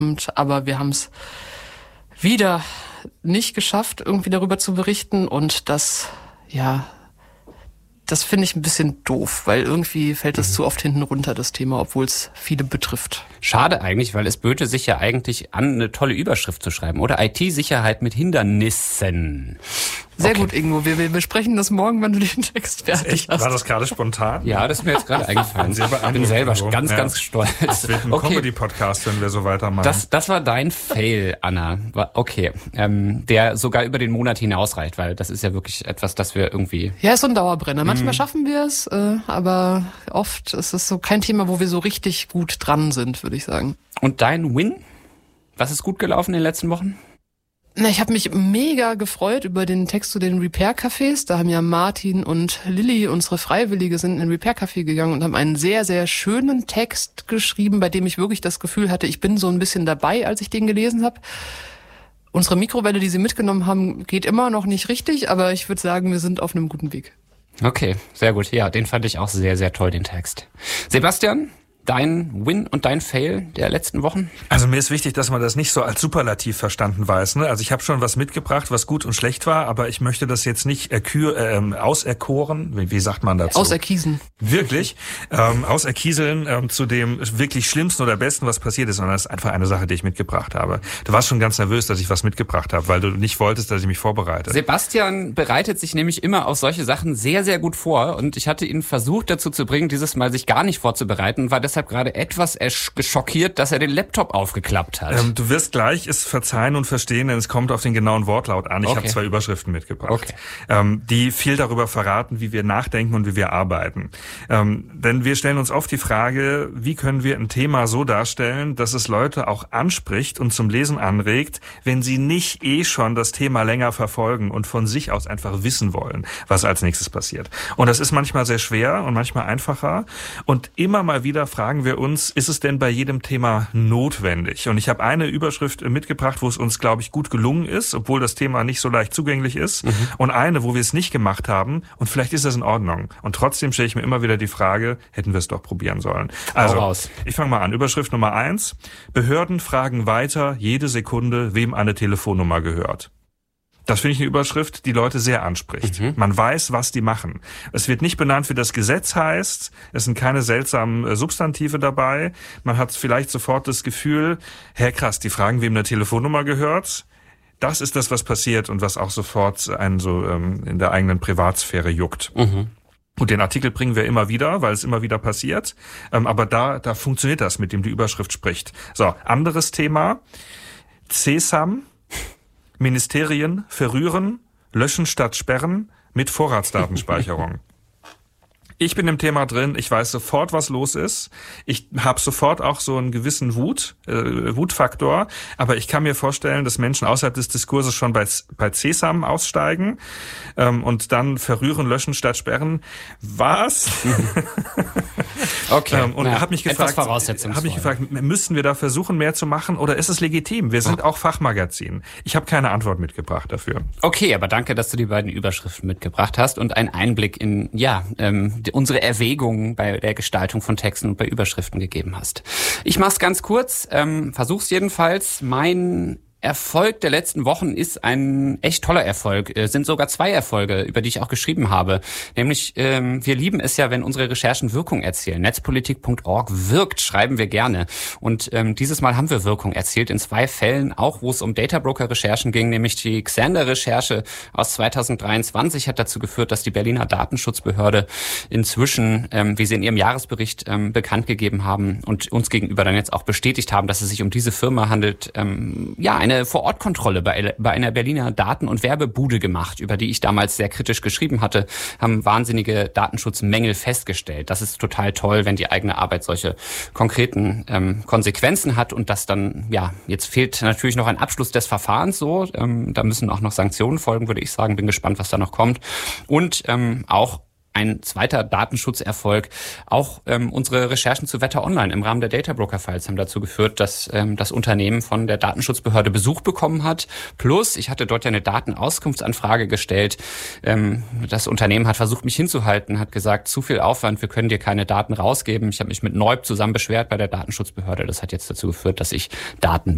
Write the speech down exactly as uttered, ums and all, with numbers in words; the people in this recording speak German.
Aber wir haben es wieder nicht geschafft, irgendwie darüber zu berichten. Und das, ja, das finde ich ein bisschen doof, weil irgendwie fällt es mhm. zu oft hinten runter, das Thema, obwohl es viele betrifft. Schade eigentlich, weil es böte sich ja eigentlich an, eine tolle Überschrift zu schreiben. Oder I T-Sicherheit mit Hindernissen. Sehr okay. gut, Ingo. Wir, wir besprechen das morgen, wenn du den Text fertig echt, hast. War das gerade spontan? Ja, das ist mir jetzt gerade eingefallen. Ich bin selber so. ganz, ja. ganz stolz. Das wird ein okay. Comedy-Podcast, wenn wir so weitermachen. Das, das war dein Fail, Anna. Okay. Ähm, der sogar über den Monat hinausreicht, weil das ist ja wirklich etwas, das wir irgendwie... Ja, ist so ein Dauerbrenner. Manchmal mhm. schaffen wir es, äh, aber oft ist es so kein Thema, wo wir so richtig gut dran sind, würde ich sagen. Und dein Win? Was ist gut gelaufen in den letzten Wochen? Na, ich habe mich mega gefreut über den Text zu den Repair-Cafés. Da haben ja Martin und Lilly, unsere Freiwillige, sind in den Repair-Café gegangen und haben einen sehr, sehr schönen Text geschrieben, bei dem ich wirklich das Gefühl hatte, ich bin so ein bisschen dabei, als ich den gelesen habe. Unsere Mikrowelle, die sie mitgenommen haben, geht immer noch nicht richtig, aber ich würde sagen, wir sind auf einem guten Weg. Okay, sehr gut. Ja, den fand ich auch sehr, sehr toll, den Text. Sebastian? Dein Win und dein Fail der letzten Wochen? Also mir ist wichtig, dass man das nicht so als Superlativ verstanden weiß. Ne? Also ich habe schon was mitgebracht, was gut und schlecht war, aber ich möchte das jetzt nicht erkür, ähm, auserkoren. Wie, wie sagt man dazu? Auserkiesen. Wirklich? Ähm, auserkieseln ähm, zu dem wirklich Schlimmsten oder Besten, was passiert ist, sondern das ist einfach eine Sache, die ich mitgebracht habe. Du warst schon ganz nervös, dass ich was mitgebracht habe, weil du nicht wolltest, dass ich mich vorbereite. Sebastian bereitet sich nämlich immer auf solche Sachen sehr, sehr gut vor und ich hatte ihn versucht dazu zu bringen, dieses Mal sich gar nicht vorzubereiten, war deshalb gerade etwas geschockiert, dass er den Laptop aufgeklappt hat. Ähm, du wirst gleich es verzeihen und verstehen, denn es kommt auf den genauen Wortlaut an. Ich okay. habe zwei Überschriften mitgebracht, okay. ähm, die viel darüber verraten, wie wir nachdenken und wie wir arbeiten. Ähm, denn wir stellen uns oft die Frage, wie können wir ein Thema so darstellen, dass es Leute auch anspricht und zum Lesen anregt, wenn sie nicht eh schon das Thema länger verfolgen und von sich aus einfach wissen wollen, was als nächstes passiert. Und das ist manchmal sehr schwer und manchmal einfacher. Und immer mal wieder fragen wir uns, ist es denn bei jedem Thema notwendig? Und ich habe eine Überschrift mitgebracht, wo es uns, glaube ich, gut gelungen ist, obwohl das Thema nicht so leicht zugänglich ist. Mhm. Und eine, wo wir es nicht gemacht haben. Und vielleicht ist das in Ordnung. Und trotzdem stelle ich mir immer wieder die Frage, hätten wir es doch probieren sollen. Also, ich fange mal an. Überschrift Nummer eins. Behörden fragen weiter jede Sekunde, wem eine Telefonnummer gehört. Das finde ich eine Überschrift, die Leute sehr anspricht. Mhm. Man weiß, was die machen. Es wird nicht benannt, wie das Gesetz heißt. Es sind keine seltsamen Substantive dabei. Man hat vielleicht sofort das Gefühl, hä, krass, die fragen, wem eine Telefonnummer gehört. Das ist das, was passiert und was auch sofort einen so ähm, in der eigenen Privatsphäre juckt. Mhm. Und den Artikel bringen wir immer wieder, weil es immer wieder passiert. Ähm, aber da, da funktioniert das, mit dem die Überschrift spricht. So, anderes Thema. C S A M. Ministerien verrühren, löschen statt sperren mit Vorratsdatenspeicherung. Ich bin im Thema drin, ich weiß sofort, was los ist. Ich habe sofort auch so einen gewissen Wut, äh, Wutfaktor, aber ich kann mir vorstellen, dass Menschen außerhalb des Diskurses schon bei, bei C S A M aussteigen ähm, und dann verrühren, löschen statt sperren. Was? Okay. ähm, und ja, habe mich gefragt, habe mich gefragt, müssten wir da versuchen, mehr zu machen oder ist es legitim? Wir sind oh. auch Fachmagazin. Ich habe keine Antwort mitgebracht dafür. Okay, aber danke, dass du die beiden Überschriften mitgebracht hast und einen Einblick in, ja, ähm, unsere Erwägungen bei der Gestaltung von Texten und bei Überschriften gegeben hast. Ich mach's ganz kurz, ähm, versuch's jedenfalls. Mein Erfolg der letzten Wochen ist ein echt toller Erfolg. Es sind sogar zwei Erfolge, über die ich auch geschrieben habe. Nämlich, ähm, wir lieben es ja, wenn unsere Recherchen Wirkung erzielen. Netzpolitik Punkt org wirkt, schreiben wir gerne. Und ähm, dieses Mal haben wir Wirkung erzielt in zwei Fällen, auch wo es um Databroker-Recherchen ging, nämlich die Xander-Recherche aus zweitausenddreiundzwanzig hat dazu geführt, dass die Berliner Datenschutzbehörde inzwischen, ähm, wie sie in ihrem Jahresbericht ähm, bekannt gegeben haben und uns gegenüber dann jetzt auch bestätigt haben, dass es sich um diese Firma handelt, ähm, ja, eine eine Vorortkontrolle bei, bei einer Berliner Daten- und Werbebude gemacht, über die ich damals sehr kritisch geschrieben hatte, haben wahnsinnige Datenschutzmängel festgestellt. Das ist total toll, wenn die eigene Arbeit solche konkreten ähm, Konsequenzen hat und das dann, ja, jetzt fehlt natürlich noch ein Abschluss des Verfahrens so, ähm, da müssen auch noch Sanktionen folgen, würde ich sagen, bin gespannt, was da noch kommt und ähm, auch ein zweiter Datenschutzerfolg. Auch ähm, unsere Recherchen zu Wetter Online im Rahmen der Databroker-Files haben dazu geführt, dass ähm, das Unternehmen von der Datenschutzbehörde Besuch bekommen hat. Plus, ich hatte dort ja eine Datenauskunftsanfrage gestellt. Ähm, das Unternehmen hat versucht, mich hinzuhalten, hat gesagt, zu viel Aufwand, wir können dir keine Daten rausgeben. Ich habe mich mit Neub zusammen beschwert bei der Datenschutzbehörde. Das hat jetzt dazu geführt, dass ich Daten